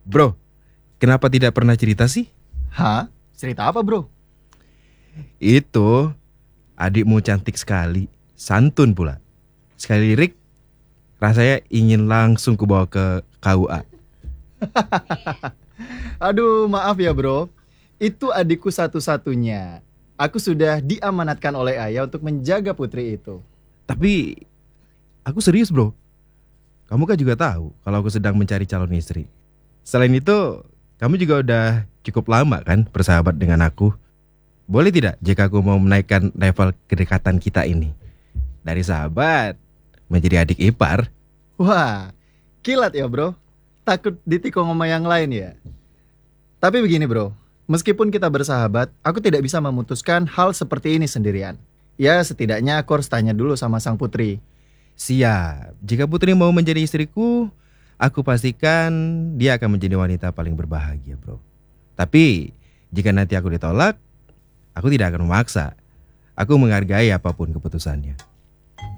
Bro, kenapa tidak pernah cerita sih? Hah? Cerita apa bro? Itu, adikmu cantik sekali, santun pula. Sekali lirik, rasanya ingin langsung kubawa ke KUA. Aduh maaf ya bro. Itu adikku satu-satunya. Aku sudah diamanatkan oleh ayah untuk menjaga putri itu. Tapi, aku serius bro. Kamu kan juga tahu kalau aku sedang mencari calon istri. Selain itu, kamu juga udah cukup lama kan bersahabat dengan aku. Boleh tidak jika aku mau menaikkan level kedekatan kita ini? Dari sahabat menjadi adik ipar. Wah, kilat ya bro. Takut ditikung sama yang lain ya. Tapi begini bro, meskipun kita bersahabat, aku tidak bisa memutuskan hal seperti ini sendirian. Ya setidaknya aku harus tanya dulu sama sang putri. Siap, jika Putri mau menjadi istriku, aku pastikan dia akan menjadi wanita paling berbahagia bro. Tapi, jika nanti aku ditolak, aku tidak akan memaksa. Aku menghargai apapun keputusannya.